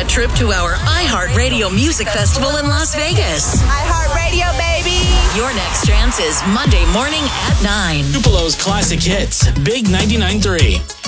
a trip to our iHeartRadio Music Festival in Las Vegas. iHeartRadio, baby. Your next chance is Monday morning at 9. Tupelo's classic hits, Big 99.3.